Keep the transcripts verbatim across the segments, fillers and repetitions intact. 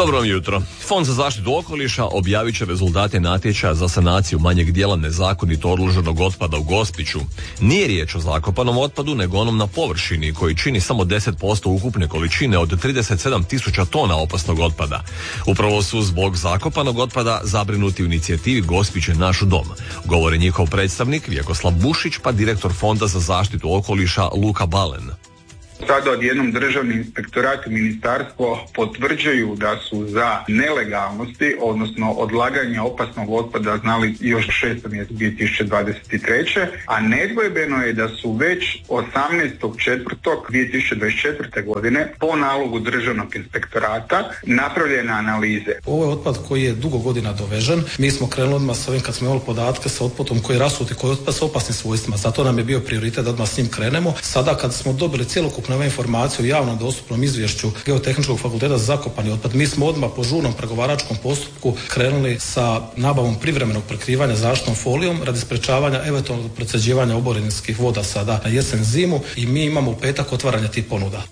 Dobro vam jutro. Fond za zaštitu okoliša objavit će rezultate natječaja za sanaciju manjeg dijela nezakonito odloženog otpada u Gospiću. Nije riječ o zakopanom otpadu, nego onom na površini koji čini samo deset posto ukupne količine od trideset sedam tisuća tona opasnog otpada. Upravo su zbog zakopanog otpada zabrinuti u inicijativi Gospić je naš dom. Govori njihov predstavnik Vjekoslav Bušić, pa direktor Fonda za zaštitu okoliša Luka Balen. Sada odjednom državni inspektorat i ministarstvo potvrđuju da su za nelegalnosti, odnosno odlaganje opasnog otpada znali još šestom mjesecu dvije tisuće dvadeset treće. a nedvojbeno je da su već osamnaestog četvrtog dvije tisuće dvadeset četvrte. godine po nalogu državnog inspektorata napravljene analize. Ovo je otpad koji je dugo godina dovežen. Mi smo krenuli odmah s ovim kad smo imali podatke sa otpadom koji je rasuti, koji je otpad s opasnim svojstvima. Zato nam je bio prioritet da odmah s njim krenemo. Sada kad smo dobili cjelokupnu ove informacije u javnom dostupnom izvješću Geotehničkog fakulteta za zakopani otpad, mi smo odmah po žurnom pregovaračkom postupku krenuli sa nabavom privremenog prekrivanja zaštitnom folijom radi sprečavanja eventualnog procjeđivanja oborinskih voda sada na jesen zimu i mi imamo u petak otvaranje tih ponuda.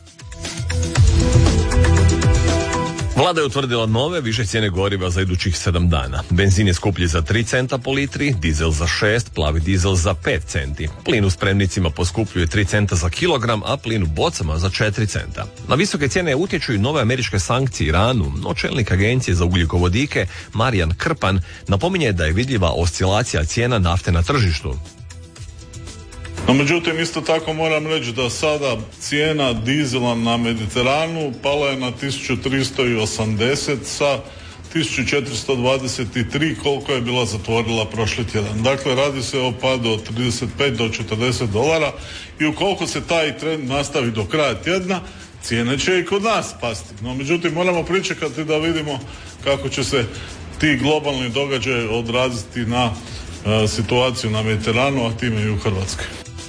Vlada je utvrdila nove više cijene goriva za idućih sedam dana. Benzin je skuplji za tri centa po litri, dizel za šest, plavi dizel za pet centi. Plin u spremnicima poskupljuje tri centa za kilogram, a plin u bocama za četiri centa. Na visoke cijene utječu i nove američke sankcije Iranu, no čelnik agencije za ugljikovodike Marijan Krpan napominje da je vidljiva oscilacija cijena nafte na tržištu. No međutim, isto tako moram reći da sada cijena dizela na Mediteranu pala je na tisuću tristo osamdeset sa tisuću četiristo dvadeset tri koliko je bila zatvorila prošli tjedan. Dakle, radi se o padu od trideset pet do četrdeset dolara i ukoliko se taj trend nastavi do kraja tjedna, cijene će i kod nas pasti. No međutim, moramo pričekati da vidimo kako će se ti globalni događaji odraziti na uh, situaciju na Mediteranu, a time i u Hrvatskoj.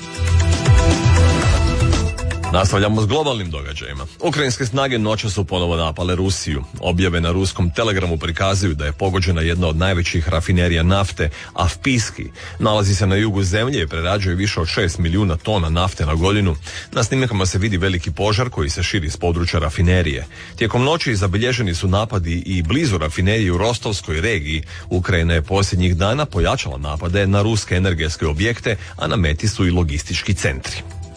Nastavljamo s globalnim događajima. Ukrajinske snage noćas su ponovo napale Rusiju. Objave na ruskom Telegramu prikazuju da je pogođena jedna od najvećih rafinerija nafte, Avpijski. Nalazi se na jugu zemlje i prerađuje više od šest milijuna tona nafte na godinu. Na snimkama se vidi veliki požar koji se širi s područja rafinerije. Tijekom noći zabilježeni su napadi i blizu rafinerije u Rostovskoj regiji. Ukrajina je posljednjih dana pojačala napade na ruske energetske objekte, a na meti su i logistički centri.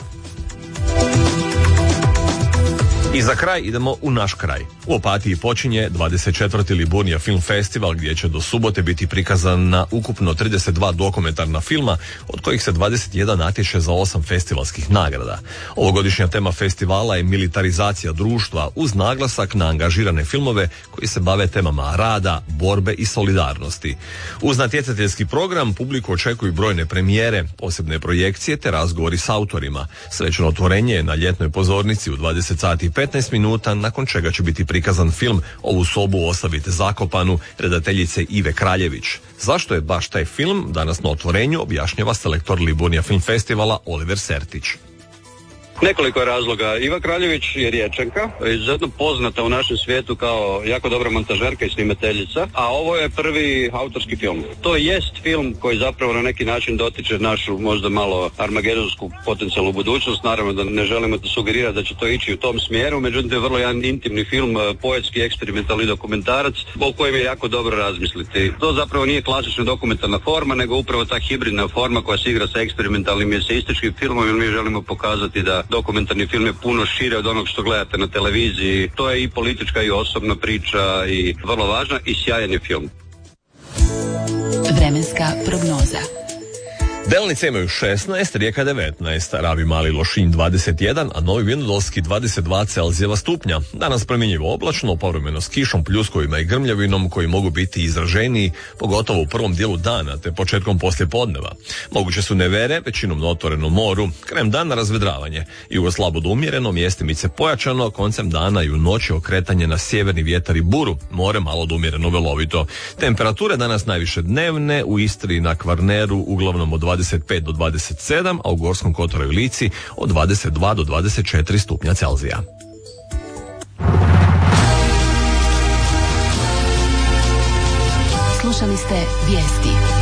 I za kraj idemo u naš kraj. U Opatiji počinje dvadeset četvrti Liburnija film festival gdje će do subote biti prikazan na ukupno trideset dva dokumentarna filma, od kojih se dvadeset jedan natječe za osam festivalskih nagrada. Ovogodišnja tema festivala je militarizacija društva uz naglasak na angažirane filmove koji se bave temama rada, borbe i solidarnosti. Uz natjecateljski program publiku očekuju brojne premijere, posebne projekcije te razgovori s autorima. Svečano otvorenje je na ljetnoj pozornici u dvadeset sati i petnaest minuta, nakon čega će biti prikazan film Ovu sobu ostavite zakopanu redateljice Ive Kraljević. Zašto je baš taj film danas na otvorenju, objašnjava selektor Liburnija film festivala Oliver Sertić. Nekoliko je razloga. Iva Kraljević je Riječanka, izuzetno poznata u našem svijetu kao jako dobra montažerka i snimateljica, a ovo je prvi autorski film. To jest film koji zapravo na neki način dotiče našu možda malo armagedonsku potencijalnu budućnost. Naravno da ne želimo da sugerirati da će to ići u tom smjeru, međutim to je vrlo jedan intimni film, poetski, eksperimentalni dokumentarac o kojem je jako dobro razmisliti. To zapravo nije klasična dokumentarna forma, nego upravo ta hibridna forma koja se igra sa eksperimentalnim i eseističkim filmom, jer mi želimo pokazati da dokumentarni film je puno šire od onog što gledate na televiziji. To je i politička i osobna priča i vrlo važna i sjajan je film. Vremenska prognoza. Delnice imaju šesnaest, Rijeka devetnaest, Ravi Mali Lošinj dvadeset jedan, a Novi Vinodolski dvadeset dva Celzijeva stupnja. Danas promjenjivo oblačno, povremeno s kišom, pljuskovima i grmljavinom koji mogu biti izraženiji, pogotovo u prvom dijelu dana te početkom poslijepodneva. Moguće su nevere, većinom na otvorenom moru, krajem dana razvedravanje. Jugo slabo do umjereno, mjestimice pojačano, koncem dana i u noći okretanje na sjeverni vjetar i buru, more malo do umjereno velovito. Temperature danas najviše dnevne, u Istri i na Kvarneru uglavnom od dvadeset pet do dvadeset sedam, a u Gorskom kotaru i Lici od dvadeset dva do dvadeset četiri stupnja Celzija. Slušali ste vijesti.